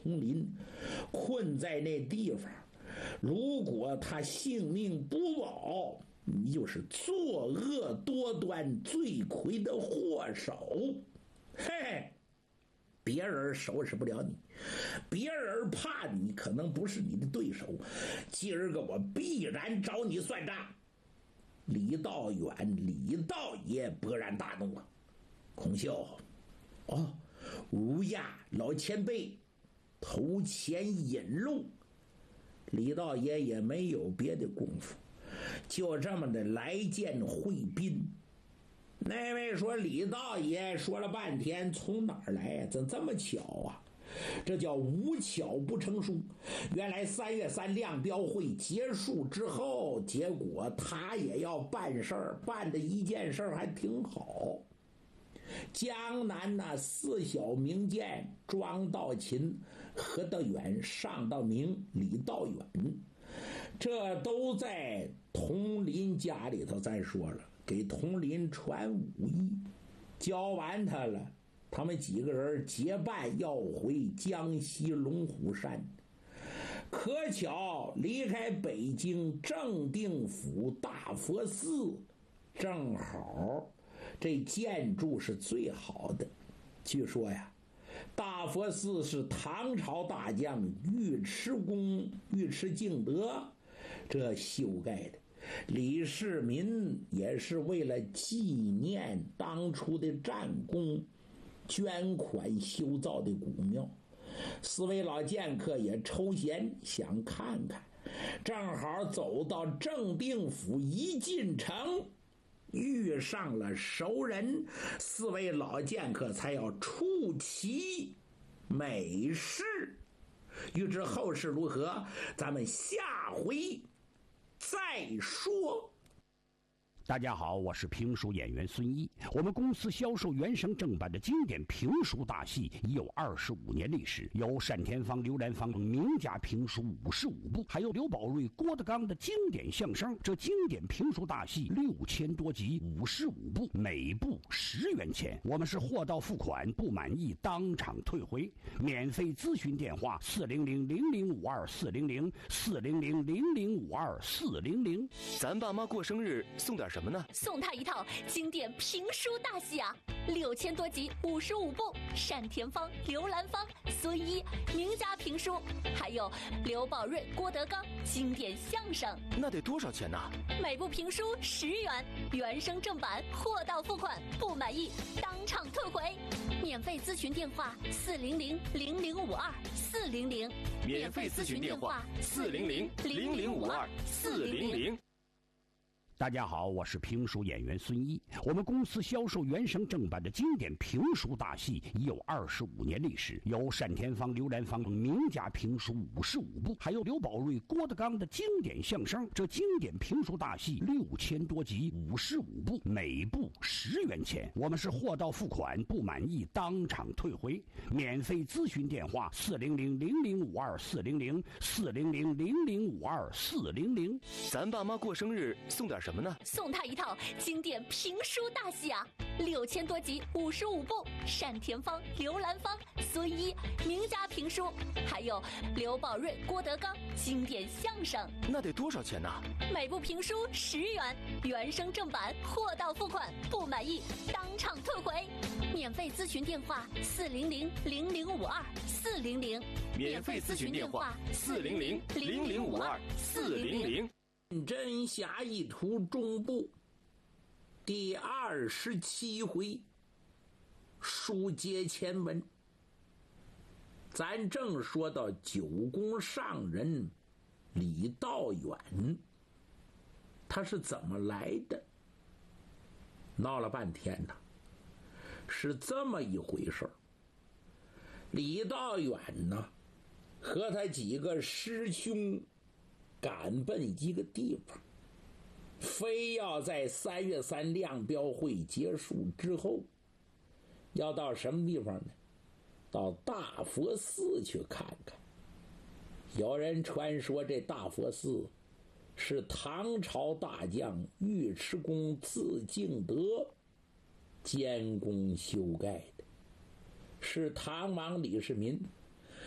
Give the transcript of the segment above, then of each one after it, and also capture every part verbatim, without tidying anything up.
统领，困在那地方，如果他性命不保，你就是作恶多端、罪魁的祸首。嘿嘿，别人收拾不了你，别人怕你可能不是你的对手，今儿个我必然找你算账。李道远、李道爷勃然大怒啊！孔秀，哦，吴亚老前辈头前引路，李道爷也没有别的功夫，就这么的来见惠宾。那位说李道爷说了半天，从哪儿来呀？怎这么巧啊？这叫无巧不成书。原来三月三亮标会结束之后，结果他也要办事儿，办的一件事儿还挺好。江南那四小名剑，庄道勤、何道远、上道明、李道远，这都在统领家里头。咱说了，给统领传武艺，教完他了，他们几个人结伴要回江西龙虎山。可巧离开北京正定府大佛寺，正好这建筑是最好的。据说呀，大佛寺是唐朝大将尉迟恭、尉迟敬德这修盖的。李世民也是为了纪念当初的战功，捐款修造的古庙。四位老剑客也抽闲想看看，正好走到正定府，一进城遇上了熟人，四位老剑客才要出其美事。欲知后事如何，咱们下回再说。 大家好，我是评书演员孙一。我们公司销售原声正版的经典评书大戏已有二十五年历史，有单田芳、刘兰芳名家评书五十五部，还有刘宝瑞、郭德纲的经典相声。这经典评书大戏六千多集，五十五部，每部十元钱。我们是货到付款，不满意当场退回。免费咨询电话：四零零零零五二四零零四零零零零五二四零零。 咱爸妈过生日送点什么呢？ 送他一套经典评书大戏啊，六千多集，五十五部，单田芳、刘兰芳、孙一名家评书，还有刘宝瑞、郭德纲经典相声。 那得多少钱呢？ 每部评书十元，原声正版，货到付款，不满意当场退回。免费咨询电话：四零零零零五二四零零。 免费咨询电话：四零零零零五二四零零。 大家好，我是评书演员孙一。我们公司销售原声正版的经典评书大戏已有二十五年历史，有单田芳、刘兰芳名家评书五十五部，还有刘宝瑞、郭德纲的经典相声。这经典评书大戏六千多集，五十五部，每部十元钱。我们是货到付款，不满意当场退回。免费咨询电话：四零零零零五二四零零四零零零零五二四零零。 咱爸妈过生日送点什么呢？ 送他一套经典评书大戏啊，六千多集，五十五部，单田芳、刘兰芳、孙一名家评书，还有刘宝瑞、郭德纲经典相声。 那得多少钱呢？ 每部评书十元，原声正版，货到付款，不满意当场退回。免费咨询电话：四零零零零五二四零零。 免费咨询电话：四零零零零五二四零零。 真侠一图中部第二十七回，书接前文。咱正说到九宫上人李道远，他是怎么来的？闹了半天呢，是这么一回事儿。李道远呢，和他几个师兄赶奔一个地方，非要在三月三亮标会结束之后，要到什么地方呢？到大佛寺去看看。有人传说这大佛寺是唐朝大将尉迟恭字敬德监工修盖的，是唐王李世民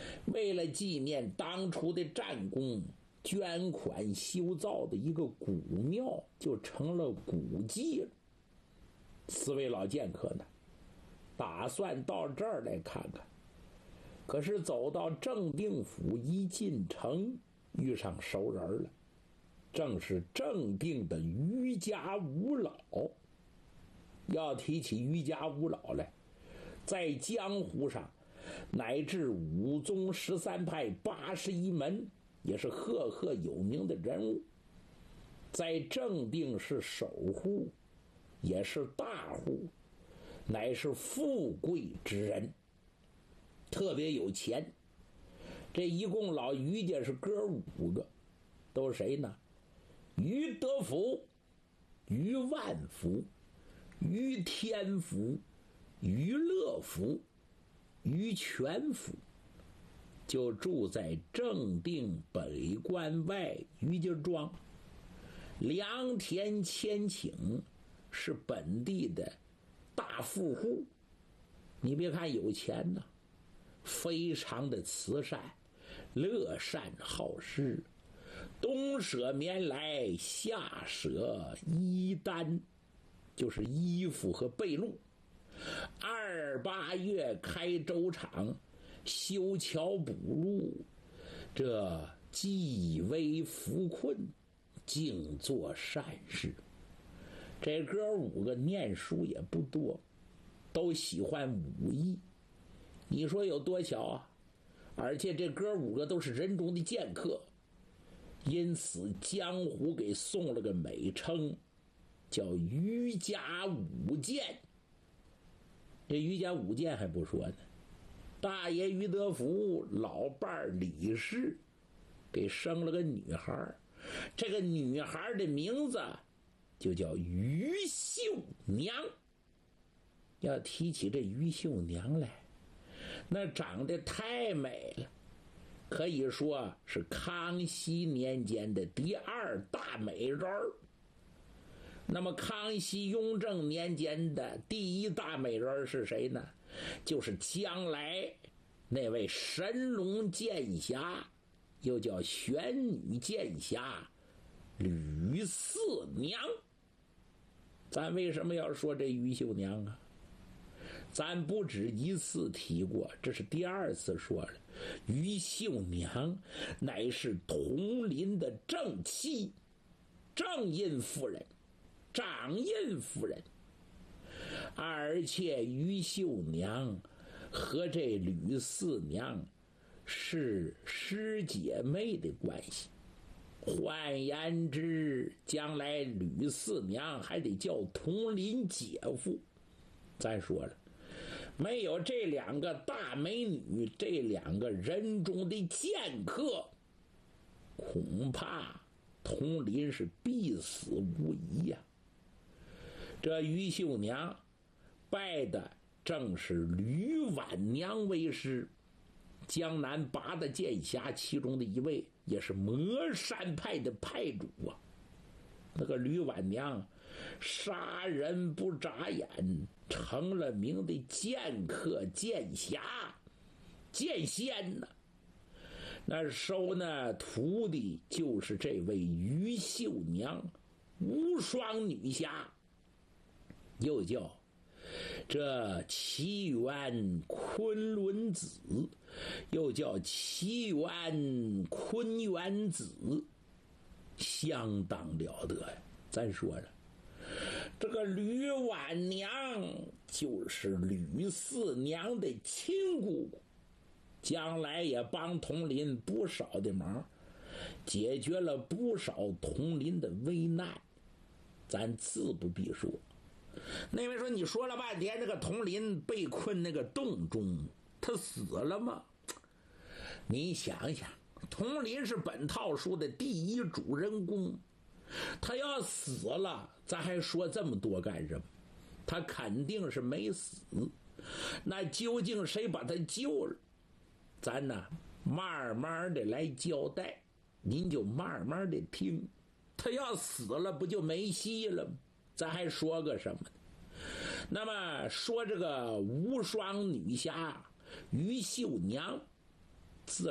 为了纪念当初的战功，捐款修造的一个古庙就成了古迹了。四位老剑客呢，打算到这儿来看看，可是走到正定府一进城，遇上熟人了，正是正定的于家五老。要提起于家五老来，在江湖上乃至五宗十三派八十一门也是赫赫有名的人物，在正定是首户，也是大户，乃是富贵之人，特别有钱。这一共老于家是哥五个，都是谁呢？于德福、于万福、于天福、于乐福、于全福，就住在正定北关外于家庄。良田千顷，是本地的大富户。你别看有钱呢，非常的慈善，乐善好施，冬舍棉来，夏舍衣单，就是衣服和被褥。二八月开粥厂，修桥补路，这济危扶困，净做善事。这哥五个念书也不多，都喜欢武艺。你说有多巧啊？而且这哥五个都是人中的剑客，因此江湖给送了个美称，叫于家五剑。这于家五剑还不说呢，大爷于德福老伴李氏给生了个女孩，这个女孩的名字就叫于秀娘。要提起这于秀娘来，那长得太美了，可以说是康熙年间的第二大美人儿。那么康熙雍正年间的第一大美人是谁呢？就是将来那位神龙剑侠，又叫玄女剑侠吕四娘。咱为什么要说这于秀娘啊？咱不止一次提过，这是第二次说了。于秀娘乃是铜林的正妻，正印夫人、掌印夫人，而且于秀娘和这吕四娘是师姐妹的关系。换言之，将来吕四娘还得叫铜林姐夫。咱说了，没有这两个大美女，这两个人中的剑客，恐怕铜林是必死无疑呀、啊。这于秀娘拜的正是吕婉娘为师，江南八大剑侠其中的一位，也是魔山派的派主啊。那个吕婉娘杀人不眨眼，成了名的剑客、剑侠、剑仙呢。那收那徒弟就是这位于秀娘，无双女侠，又叫这奇缘昆仑子，又叫奇缘昆元子，相当了得呀。咱说了，这个吕婉娘就是吕四娘的亲姑姑，将来也帮铜林不少的忙，解决了不少铜林的危难，咱自不必说。那位说，你说了半天，这个铜林被困那个洞中，他死了吗？你想想，铜林是本套书的第一主人公，他要死了，咱还说这么多干什么？他肯定是没死。那究竟谁把他救了？咱呢，慢慢的来交代，您就慢慢的听。他要死了，不就没戏了吗？咱还说个什么呢？那么说这个无双女侠于秀娘，